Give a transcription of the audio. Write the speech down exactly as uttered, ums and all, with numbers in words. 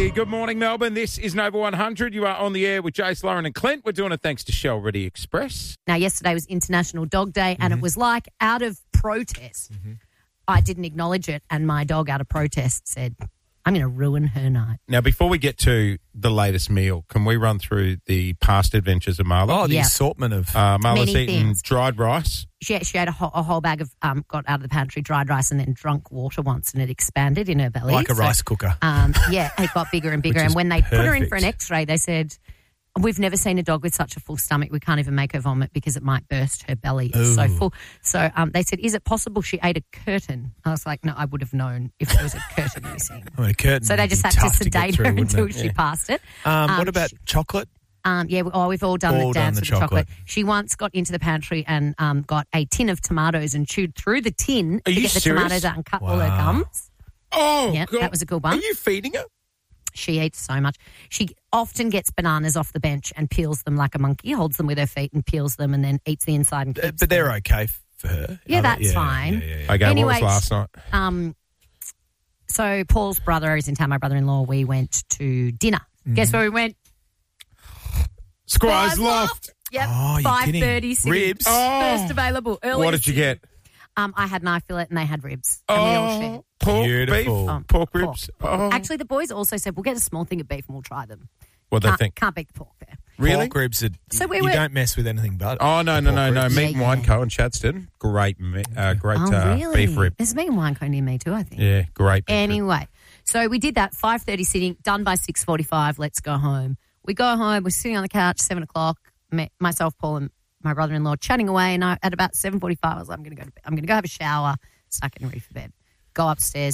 Hey, good morning, Melbourne. This is Nova one hundred. You are on the air with Jace, Lauren and Clint. We're doing it thanks to Shell Ready Express. Now, yesterday was International Dog Day, and Mm-hmm. it was like out of protest. Mm-hmm. I didn't acknowledge it, and my dog out of protest said, I'm going to ruin her night. Now, before we get to the latest meal, can we run through the past adventures of Marla? Oh, the Yeah. assortment of... Uh, Marla's Many eaten things. dried rice. She, she had a whole, a whole bag of, um, got out of the pantry, dried rice, and then drunk water once, and it expanded in her belly. like a So, rice cooker. Um, yeah, it got bigger and bigger. Which And is when they put her in perfect. for an x-ray, they said, we've never seen a dog with such a full stomach. We can't even make her vomit because it might burst her belly. It's so Ooh. full. So um, they said, is it possible she ate a curtain? I was like, no, I would have known if there was a curtain missing. I mean, a curtain So they would just be had to tough get sedate through, her wouldn't until it? she Yeah. passed it. Um, Um, what about she- chocolate? Um, yeah, we, oh, we've all done All the done dance the with the chocolate. chocolate. She once got into the pantry and um, got a tin of tomatoes and chewed through the tin Are to you get the serious? tomatoes out and cut all her Wow. gums. Oh, Yeah, God. that was a good Are one. you feeding her? She eats so much. She often gets bananas off the bench and peels them like a monkey, holds them with her feet and peels them and then eats the inside and Uh, keeps but they're them. okay for her. Yeah, Are they? that's fine. Yeah, yeah, yeah. Okay, Anyway, what was last night? Um, so Paul's brother is in town, my brother-in-law. We went to dinner. Mm-hmm. Guess where we went? Squire's Squire's Loft. Yep, Oh, you're five kidding. thirty. Ribs? Oh. First available. Early. What did you get? Um, I had knife fillet and they had ribs. And we all shared. Oh, pork, Beautiful. beef, Um, pork pork. ribs. Oh. Actually, the boys also said, we'll get a small thing of beef and we'll try them. What do they Can't, think? can't beat the pork there. Really? Pork ribs are... So we you were- don't mess with anything but... Oh, no, no, pork no, no. ribs. Meat Yeah, and Wine yeah. Co. in Chadston. Great, me- uh, great Oh, uh, really? beef rib. There's a meat and wine cone near me too, I think. Yeah, great beef rib. Anyway, so we did that, five thirty sitting, done by six forty-five, let's go home. We go home, we're sitting on the couch, seven o'clock, me, myself, Paul and my brother-in-law chatting away, and I, at about seven forty-five, I was like, I'm going to go to bed. I'm going to go have a shower, start getting ready for bed. Go upstairs.